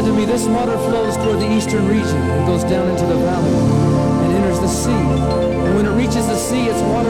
said to me, this water flows toward the eastern region and goes down into the valley and enters the sea. And when it reaches the sea, its water